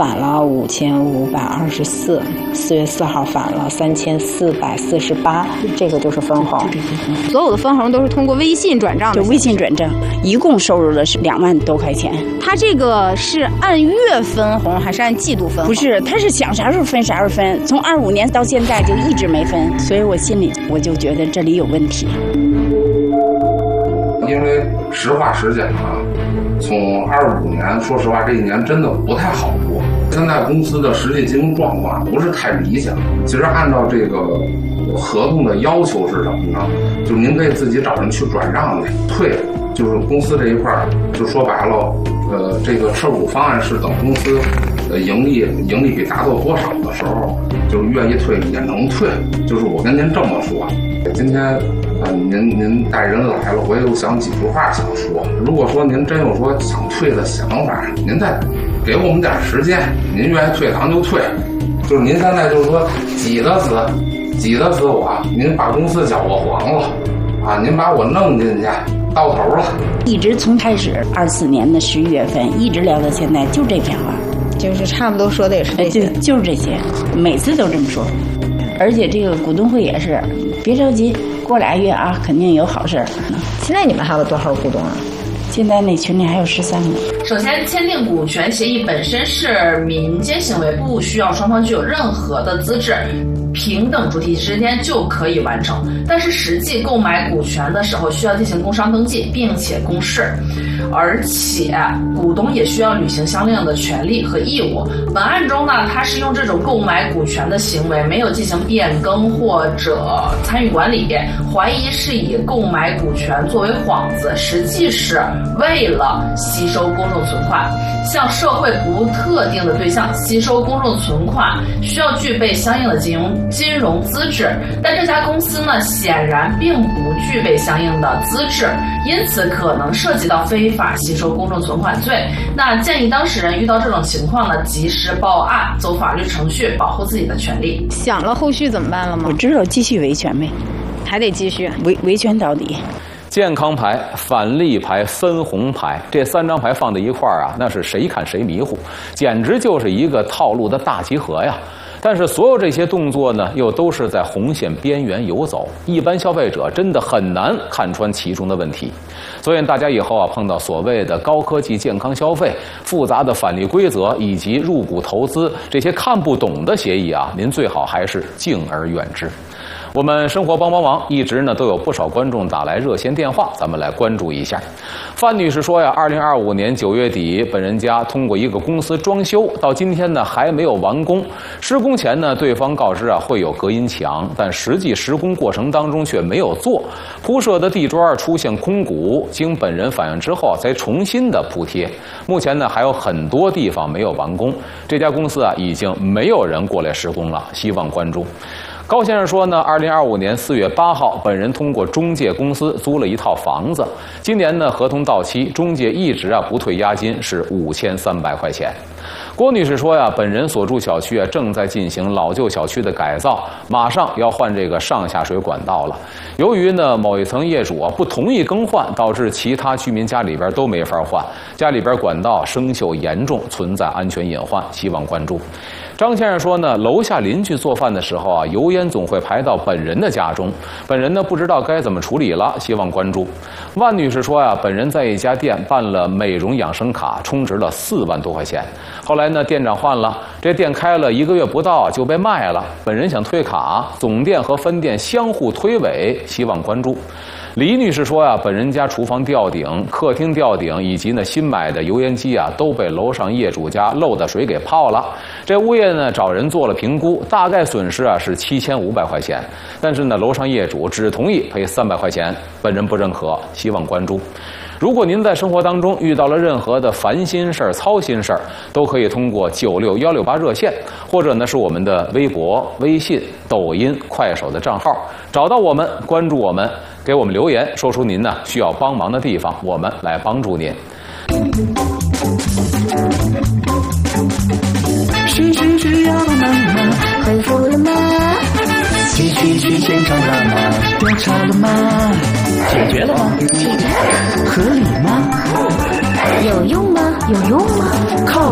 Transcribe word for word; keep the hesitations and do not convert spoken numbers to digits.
返了五千五百二十四，四月四号返了三千四百四十八，这个就是分红。 所有的分红都是通过微信转账的， 就微信转账，一共收入了是两万多块钱。 他这个是按月分红还是按季度分红？ 不是，他是想啥时候分啥时候分，从二五年到现在就一直没分，所以我心里我就觉得这里有问题。 因为实话实讲啊，从二五年，说实话这一年真的不太好过。现在公司的实际经营状况不是太理想。其实按照这个合同的要求是什么呢？就是您可以自己找人去转让去退，就是公司这一块儿，就说白了，呃，这个持股方案是等公司呃盈利盈利比达到多少的时候，就愿意退也能退。就是我跟您这么说，今天。呃，您您带人来了，我也有想几句话想说。如果说您真有说想退的想法，您再给我们点时间，您愿意退咱就退。就是您现在就是说挤得死，挤得死我，您把公司搅和黄了，啊，您把我弄进去，到头了。 一直从开始二四年的十一月份一直聊到现在，就这片话， 就是差不多说的也是这些， 就就是这些，每次都这么说。而且这个股东会也是，别着急。过俩月啊，肯定有好事儿。 现在你们还有多少股东啊？ 现在那群里还有十三个。 首先，签订股权协议本身是民间行为，不需要双方具有任何的资质，平等主体之间就可以完成。但是实际购买股权的时候，需要进行工商登记，并且公示，而且股东也需要履行相应的权利和义务。文案中呢，它是用这种购买股权的行为没有进行变更或者参与管理，怀疑是以购买股权作为幌子，实际是为了吸收公众存款，向社会不特定的对象吸收公众存款，需要具备相应的金融金融资质。但这家公司呢，显然并不具备相应的资质，因此可能涉及到非法吸收公众存款罪。那建议当事人遇到这种情况呢，及时报案，走法律程序，保护自己的权利。 想了后续怎么办了吗？ 我知道，继续维权呗， 还得继续维维权到底。 健康牌、返利牌、分红牌，这三张牌放在一块儿啊，那是谁看谁迷糊，简直就是一个套路的大集合呀。但是所有这些动作呢，又都是在红线边缘游走，一般消费者真的很难看穿其中的问题。所以大家以后啊，碰到所谓的高科技健康消费、复杂的返利规则以及入股投资这些看不懂的协议啊，您最好还是敬而远之。我们生活帮帮忙一直呢都有不少观众打来热线电话，咱们来关注一下。范女士说呀，二零二五年九月底，本人家通过一个公司装修，到今天呢还没有完工。施工前呢，对方告知啊会有隔音墙，但实际施工过程当中却没有做。铺设的地砖出现空鼓，经本人反映之后才重新的铺贴。目前呢还有很多地方没有完工，这家公司啊已经没有人过来施工了，希望关注。高先生说呢，二零二五年四月八号，本人通过中介公司租了一套房子。今年呢，合同到期，中介一直啊不退押金，是五千三百块钱。郭女士说呀，本人所住小区啊正在进行老旧小区的改造，马上要换这个上下水管道了。由于呢某一层业主啊不同意更换，导致其他居民家里边都没法换，家里边管道生锈严重，存在安全隐患，希望关注。张先生说呢，楼下邻居做饭的时候啊，油烟总会排到本人的家中，本人呢不知道该怎么处理了，希望关注。万女士说呀，本人在一家店办了美容养生卡，充值了四万多块钱，后来呢店长换了，这店开了一个月不到就被卖了，本人想退卡，总店和分店相互推诿，希望关注。李女士说呀，本人家厨房吊顶、客厅吊顶以及呢新买的油烟机啊，都被楼上业主家漏的水给泡了。这物业呢找人做了评估，大概损失啊是七千五百块钱，但是呢楼上业主只同意赔三百块钱，本人不认可，希望关注。如果您在生活当中遇到了任何的烦心事儿、操心事儿，都可以通过九六幺六八热线，或者呢是我们的微博、微信、抖音、快手的账号，找到我们，关注我们，给我们留言，说出您呢需要帮忙的地方，我们来帮助您。 是是是要帮忙吗？回复了吗？去去去现场了吗？调查了吗？解决了吗？解决了。合理吗？有用吗？有用吗？靠